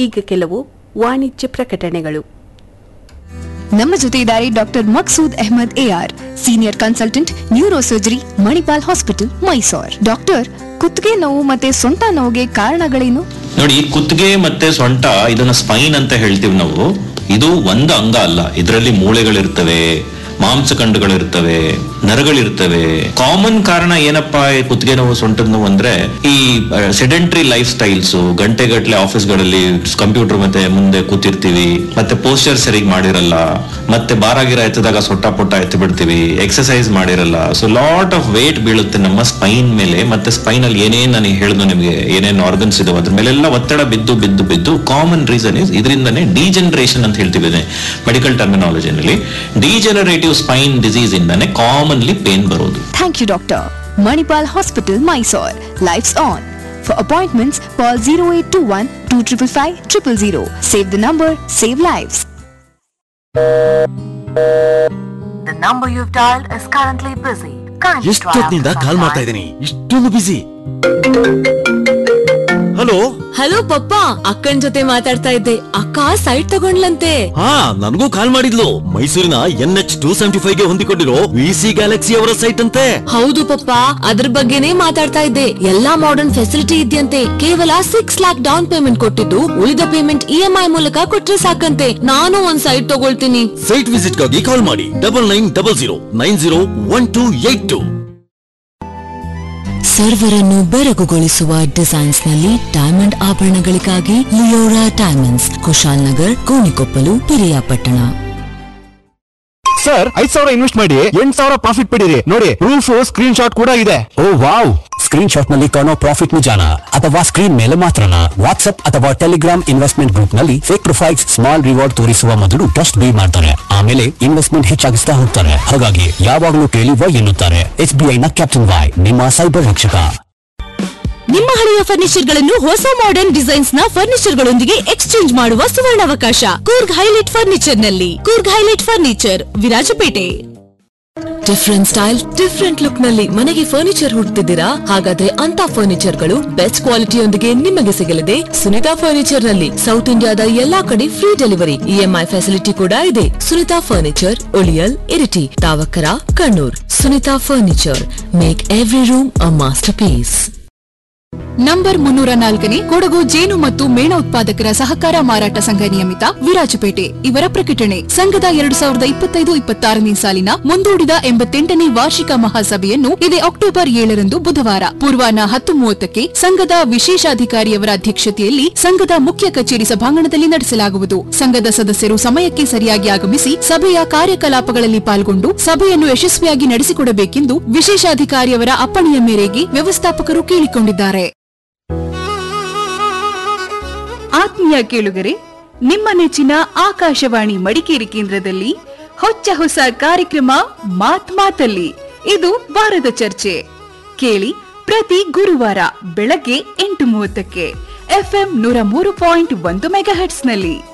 ಈಗ ಕೆಲವು ವಾಣಿಜ್ಯ ಪ್ರಕಟಣೆಗಳು. ನಮ್ಮ ಜೊತೆ ಇದ್ದಾರೆ doctor Maqsood Ahmed AR, senior consultant neuro surgery, Manipal hospital, Mysore. Doctor, ಕುತ್ತಿಗೆ ನೋವು ಮತ್ತೆ ಸೊಂಟ ನೋವಿಗೆ ಕಾರಣಗಳೇನು? ನೋಡಿ, ಕುತ್ತಿಗೆ ಮತ್ತೆ ಸೊಂಟ ಇದನ್ನ ಸ್ಪೈನ್ ಅಂತ ಹೇಳ್ತೀವಿ ನಾವು. ಇದು ಒಂದು ಅಂಗ ಅಲ್ಲ, ಇದರಲ್ಲಿ ಮೂಳೆಗಳಿರ್ತವೆ, ಮಾಂಸಖಂಡಗಳಿರ್ತವೆ, ನರಗಳಿರ್ತವೆ. ಕಾಮನ್ ಕಾರಣ ಏನಪ್ಪಾ ಕುತ್ತಿಗೆ ನೋವು, ಸೊಂಟದ ನೋವು ಅಂದ್ರೆ ಈ ಸೆಡೆಂಟ್ರಿ ಲೈಫ್ ಸ್ಟೈಲ್ಸ್. ಗಂಟೆಗಟ್ಟಲೆ ಆಫೀಸ್ಗಳಲ್ಲಿ ಕಂಪ್ಯೂಟರ್ ಮತ್ತೆ ಮುಂದೆ ಕೂತಿರ್ತೀವಿ, ಮತ್ತೆ ಪೋಸ್ಚರ್ ಸರಿಗ್ ಮಾಡಿರಲ್ಲ, ಮತ್ತೆ ಬಾರಾಗಿರ ಎತ್ತದಾಗ ಸೊಟ್ಟ ಪೊಟ್ಟ ಎತ್ತಿ ಬಿಡ್ತೀವಿ, ಎಕ್ಸರ್ಸೈಸ್ ಮಾಡಿರಲ್ಲ. ಸೊ ಲಾಟ್ ಆಫ್ ವೇಟ್ ಬೀಳುತ್ತೆ ನಮ್ಮ ಸ್ಪೈನ್ ಮೇಲೆ. ಮತ್ತೆ ಸ್ಪೈನ್ ಅಲ್ಲಿ ಏನೇನ್ ನಾನು ಹೇಳಿದ್ನು ನಿಮ್ಗೆ, ಏನೇನ್ ಆರ್ಗನ್ಸ್ ಇದಾವೆ ಅದ್ರ ಮೇಲೆಲ್ಲ ಒತ್ತಡ ಬಿದ್ದು ಬಿದ್ದು ಬಿದ್ದು ಕಾಮನ್ ರೀಸನ್ ಇಸ್ ಇದರಿಂದನೇ ಡಿಜೆನರೇಷನ್ ಅಂತ ಹೇಳ್ತೀವಿ ಮೆಡಿಕಲ್ ಟರ್ಮಿನಾಲಜಿನಲ್ಲಿ. ಡಿಜೆನರೇಟಿವ್ ಸ್ಪೈನ್ ಡಿಸೀಸ್ ಇಂದಾನೆ ಕಾಮನ್ಲಿ ಪೇನ್ ಬರೋದು. Thank you doctor. Manipal hospital, Mysore. Lives on. For appointments, call 0821 255 000. Save the number, save lives. The number you've dialed is currently busy. ಎಷ್ಟೊತ್ತಿನಿಂದ ಕಾಲ್ ಮಾಡ್ತಾ ಇದ್ದೀನಿ, ಇಷ್ಟೊಂದು ಬಿಸಿ. Hello hello ಪಪ್ಪ, ಅಕ್ಕನ್ ಜೊತೆ ಮಾತಾಡ್ತಾ ಇದ್ದೆ. ಅಕ್ಕ ಸೈಟ್ ತಗೊಂಡ್ಲಂತೆ. ಹಾ, ನನಗೂ ಕಾಲ್ ಮಾಡಿದ್ಲು. ಮೈಸೂರಿನ NH 275 ಗೆ ಹೊಂದಿಕೊಂಡಿರೋ VC ಗ್ಯಾಲಕ್ಸಿ ಅವರ ಸೈಟ್ ಅಂತೆ. ಹೌದು ಪಪ್ಪ, ಅದ್ರ ಬಗ್ಗೆನೇ ಮಾತಾಡ್ತಾ ಇದ್ದೆ. ಎಲ್ಲಾ ಮಾಡರ್ನ್ ಫೆಸಿಲಿಟಿ ಇದೆಯಂತೆ. ಕೇವಲ 6 lakhs ಡೌನ್ ಪೇಮೆಂಟ್ ಕೊಟ್ಟಿದ್ದು, ಉಳಿದ ಪೇಮೆಂಟ್ EMI ಮೂಲಕ ಕೊಟ್ರೆ ಸಾಕಂತೆ. ನಾನು ಒಂದ್ ಸೈಟ್ ತಗೊಳ್ತೀನಿ. ಸೈಟ್ ವಿಸಿಟ್ ಗಾಗಿ ಕಾಲ್ ಮಾಡಿ 9900 901282. ಸರ್ವರನ್ನು ಬೆರಗುಗೊಳಿಸುವ ಡಿಸೈನ್ಸ್ ನಲ್ಲಿ diamond ಆಭರಣಗಳಿಗಾಗಿ Leora diamonds, Kushal Nagar, Konikoppal, Piriyapatna. Sir, 5,000 invest ಮಾಡಿ 8,000 ಪ್ರಾಫಿಟ್ ಪಡೀರಿ. ನೋಡಿ, ಪ್ರೂಫ್ ಸ್ಕ್ರೀನ್ ಶಾಟ್ ಕೂಡ ಇದೆ. ಓ ವಾವ್! ಸ್ಕ್ರೀನ್ ಶಾಟ್ ನಲ್ಲಿ ಕಾಣೋ ಪ್ರಾಫಿಟ್ ನಿಜಾನ ಅಥವಾ ಸ್ಕ್ರೀನ್ ಮೇಲೆ ಮಾತ್ರನಾ? ವಾಟ್ಸ್ಆಪ್ ಅಥವಾ ಟೆಲಿಗ್ರಾಮ್ ಇನ್ವೆಸ್ಟ್ಮೆಂಟ್ ಗ್ರೂಪ್ ನಲ್ಲಿ ಫೇಕ್ ಪ್ರೊಫೈಲ್ಸ್ ಸ್ಮಾಲ್ ರಿವಾರ್ಡ್ ತೋರಿಸುವ ಮೊದಲು ಟ್ರಸ್ಟ್ ಬೇ ಮಾಡ್ತಾರೆ, ಆಮೇಲೆ ಇನ್ವೆಸ್ಟ್ಮೆಂಟ್ ಹೆಚ್ಚಾಗಿಸ್ತಾ ಹೋಗ್ತಾರೆ. ಹಾಗಾಗಿ ಯಾವಾಗಲೂ ಕೇಳಿ ವೈ ಎನ್ನುತ್ತಾರೆ. SBI ನ ಕ್ಯಾಪ್ಟನ್ ವೈ, ನಿಮ್ಮ ಸೈಬರ್ ರಕ್ಷಕ. ನಿಮ್ಮ ಹಳೆಯ ಫರ್ನಿಚರ್ ಗಳನ್ನು ಹೊಸ ಮಾಡರ್ನ್ ಡಿಸೈನ್ಸ್ ನ ಫರ್ನಿಚರ್ ಗಳೊಂದಿಗೆ ಎಕ್ಸ್ಚೇಂಜ್ ಮಾಡುವ ಸುವರ್ಣಾವಕಾಶ ಕೂರ್ಗ್ ಹೈಲೈಟ್ ಫರ್ನಿಚರ್ ನಲ್ಲಿ. Coorg highlight furniture, Virajpet. Different style, different look ನಲ್ಲಿ ಮನೆಗೆ ಫರ್ನಿಚರ್ ಹುಡುಕ್ತಿದ್ದೀರಾ? ಹಾಗಾದ್ರೆ ಅಂತ ಫರ್ನಿಚರ್ ಗಳು ಬೆಸ್ಟ್ ಕ್ವಾಲಿಟಿಯೊಂದಿಗೆ ನಿಮಗೆ ಸಿಗಲಿದೆ ಸುನಿತಾ ಫರ್ನಿಚರ್ ನಲ್ಲಿ. ಸೌತ್ ಇಂಡಿಯಾದ ಎಲ್ಲಾ ಕಡೆ ಫ್ರೀ ಡೆಲಿವರಿ, EMI ಫೆಸಿಲಿಟಿ ಕೂಡ ಇದೆ. Sunita furniture, ಉಳಿಯಲ್, Iritty, ತಾವಕರ, Kannur. Sunita furniture, make every room ಅ ಮಾಸ್ಟರ್ ಪೀಸ್. ನಂಬರ್ 304 ಕೊಡಗು ಜೇನು ಮತ್ತು ಮೇಣ ಉತ್ಪಾದಕರ ಸಹಕಾರ ಮಾರಾಟ ಸಂಘ ನಿಯಮಿತ, ವಿರಾಜಪೇಟೆ ಇವರ ಪ್ರಕಟಣೆ. ಸಂಘದ 2025-26ನೇ ಸಾಲಿನ ಮುಂದೂಡಿದ 88ನೇ ವಾರ್ಷಿಕ ಮಹಾಸಭೆಯನ್ನು ಇದೇ ಅಕ್ಟೋಬರ್ 7ರಂದು ಬುಧವಾರ ಪೂರ್ವಾಹ್ನ 10:30ಕ್ಕೆ ಸಂಘದ ವಿಶೇಷಾಧಿಕಾರಿಯವರ ಅಧ್ಯಕ್ಷತೆಯಲ್ಲಿ ಸಂಘದ ಮುಖ್ಯ ಕಚೇರಿ ಸಭಾಂಗಣದಲ್ಲಿ ನಡೆಸಲಾಗುವುದು. ಸಂಘದ ಸದಸ್ಯರು ಸಮಯಕ್ಕೆ ಸರಿಯಾಗಿ ಆಗಮಿಸಿ ಸಭೆಯ ಕಾರ್ಯಕಲಾಪಗಳಲ್ಲಿ ಪಾಲ್ಗೊಂಡು ಸಭೆಯನ್ನು ಯಶಸ್ವಿಯಾಗಿ ನಡೆಸಿಕೊಡಬೇಕೆಂದು ವಿಶೇಷಾಧಿಕಾರಿಯವರ ಅಪ್ಪಣೆಯ ಮೇರೆಗೆ ವ್ಯವಸ್ಥಾಪಕರು ಕೇಳಿಕೊಂಡಿದ್ದಾರೆ. ಆತ್ಮೀಯ ಕೇಳುಗರೆ, ನಿಮ್ಮ ನೆಚ್ಚಿನ ಆಕಾಶವಾಣಿ ಮಡಿಕೇರಿ ಕೇಂದ್ರದಲ್ಲಿ ಹೊಚ್ಚ ಹೊಸ ಕಾರ್ಯಕ್ರಮ ಮಾತ್ ಮಾತಲ್ಲಿ. ಇದು ವಾರದ ಚರ್ಚೆ. ಕೇಳಿ ಪ್ರತಿ ಗುರುವಾರ ಬೆಳಗ್ಗೆ 8:30ಕ್ಕೆ FM 103.1 ಮೆಗಾಹೆಟ್ಸ್ ನಲ್ಲಿ.